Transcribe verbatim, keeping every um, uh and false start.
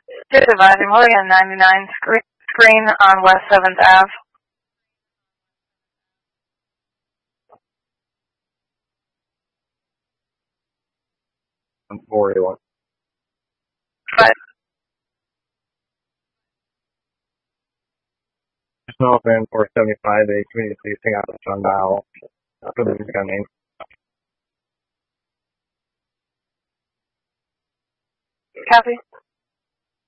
Good advising William, ninety-nine screen, screen on West seventh Avenue. four eighty-one. But Small fan four seventy-five, a community policing out of Sundial for the gun name. Copy.